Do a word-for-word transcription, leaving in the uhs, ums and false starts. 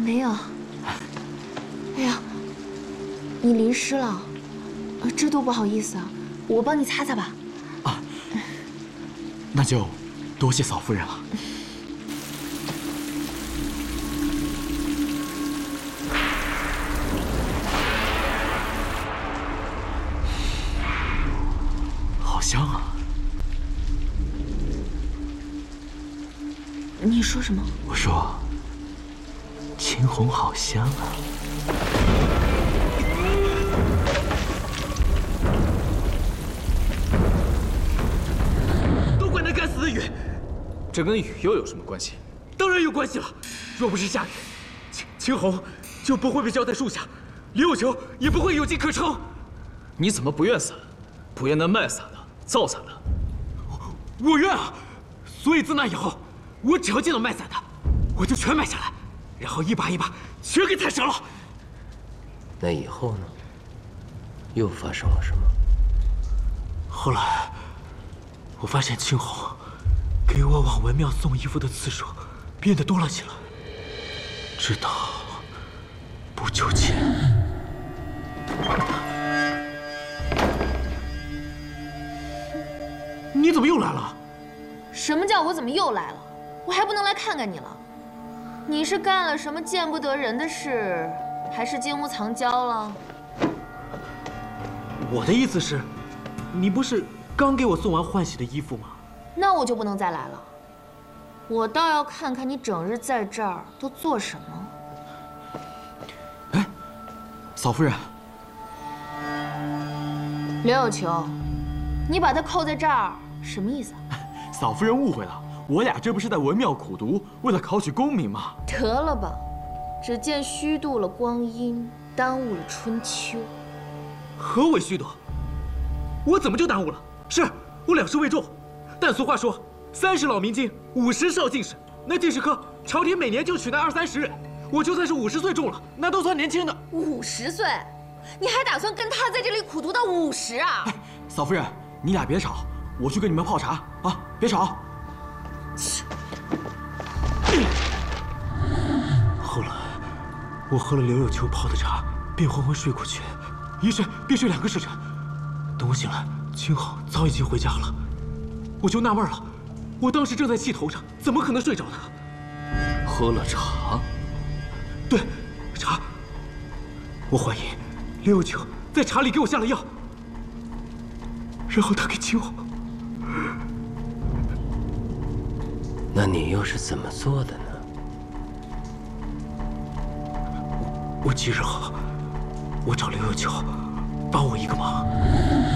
没有。哎呀，你淋湿了，呃，这多不好意思啊！我帮你擦擦吧。 啊，那就多谢嫂夫人了。好香啊！ 你说什么？ 我说，青红好香啊！ 都怪那该死的雨！ 这跟雨又有什么关系？ 当然有关系了。若不是下雨，青青红就不会被浇在树下，刘有球也不会有机可乘。 你怎么不愿伞？不愿那卖伞的、造伞的？ 我愿啊！所以自那以后，我只要见到卖伞的，我就全买下来，然后一把一把全给踩折了。 那以后呢？又发生了什么？ 后来，我发现青红给我往文庙送衣服的次数变得多了起来。直到不久前，你怎么又来了？ 什么叫我怎么又来了？我还不能来看看你了？你是干了什么见不得人的事，还是金屋藏娇了？ 我的意思是，你不是刚给我送完换洗的衣服吗？ 那我就不能再来了。我倒要看看你整日在这儿都做什么。 哎，嫂夫人， 刘有球，你把他扣在这儿什么意思啊？ 嫂夫人误会了，我俩这不是在文庙苦读，为了考取功名吗？ 得了吧，只见虚度了光阴，耽误了春秋。 何为虚度？我怎么就耽误了？是我两试未中，但俗话说，三十老明经，五十少进士。那进士科，朝廷每年就取那二三十人，我就算是五十岁中了，那都算年轻的。 五十岁，你还打算跟他在这里苦读到五十啊？ 哎，嫂夫人，你俩别吵，我去给你们泡茶啊！别吵。 后来，我喝了刘有球泡的茶，便昏昏睡过去，一睡便睡两个时辰。等我醒来，青红早已经回家了，我就纳闷了，我当时正在气头上，怎么可能睡着呢？ 喝了茶？ 对，茶。我怀疑刘有球在茶里给我下了药，然后他给青红。 那你又是怎么做的呢？ 我几日后，我找刘有球帮我一个忙。